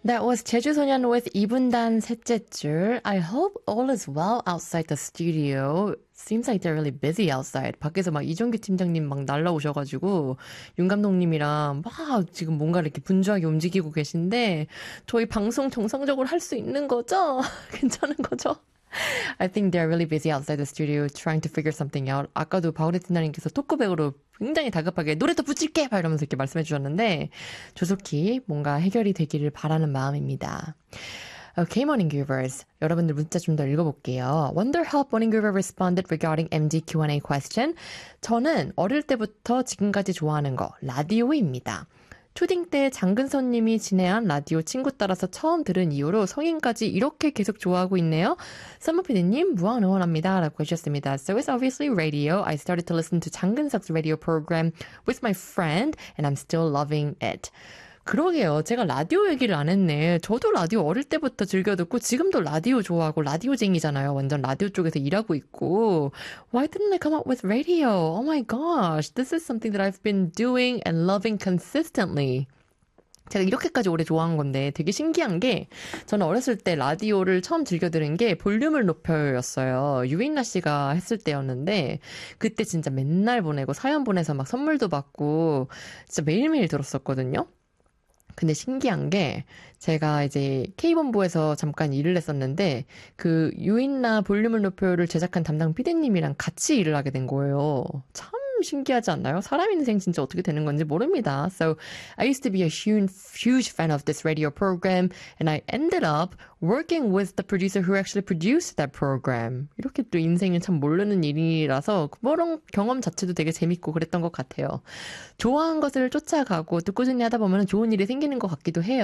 That was 제주소년 with 이분단 셋째 줄. I hope all is well outside the studio. Seems like they're really busy outside. 밖에서 막 이종규 팀장님 막 날라오셔가지고 윤 감독님이랑 막 지금 뭔가 이렇게 분주하게 움직이고 계신데 저희 방송 정상적으로 할 수 있는 거죠? 괜찮은 거죠? I think they're really busy outside the studio trying to figure something out. 아까도 바우레티나님께서 토크백으로 굉장히 다급하게 노래 더 붙일게! 막 이러면서 이렇게 말씀해 주셨는데 조속히 뭔가 해결이 되기를 바라는 마음입니다. Okay, Morning Groovers. 여러분들 문자 좀 더 읽어볼게요. Wonderhelp Morning Groover responded regarding MD Q&A question. 저는 어릴 때부터 지금까지 좋아하는 거 라디오입니다. 초딩 때 장근선님이 진행한 라디오 친구 따라서 처음 들은 이후로 성인까지 이렇게 계속 좋아하고 있네요. 썸머피디님 무한 응원합니다. 라고 해주셨습니다. So it's obviously radio. I started to listen to 장근석's radio program with my friend and I'm still loving it. 그러게요. 제가 라디오 얘기를 안 했네. 저도 라디오 어릴 때부터 즐겨 듣고 지금도 라디오 좋아하고 라디오쟁이잖아요. 완전 라디오 쪽에서 일하고 있고. Why didn't I come up with radio? Oh my gosh. This is something that I've been doing and loving consistently. 제가 이렇게까지 오래 좋아한 건데 되게 신기한 게 저는 어렸을 때 라디오를 처음 즐겨 들은 게 볼륨을 높여였어요. 유인나 씨가 했을 때였는데 그때 진짜 맨날 보내고 사연 보내서 막 선물도 받고 진짜 매일매일 들었었거든요. 근데 신기한 게 제가 이제 K본부에서 잠깐 일을 했었는데 그 유인나 볼륨을 높여를 제작한 담당 PD님이랑 같이 일을 하게 된 거예요. 참 신기하지 않나요? 사람 인생 진짜 어떻게 되는 건지 모릅니다. So I used to be a huge fan of this radio program and I ended up working with the producer who actually produced that program. 이렇게 또 인생은 참 모르는 일이라서 그런 경험 자체도 되게 재밌고 그랬던 것 같아요. 좋아하는 것을 쫓아가고 또 꾸준히 하다 보면 좋은 일이 생기는 것 같기도 해요.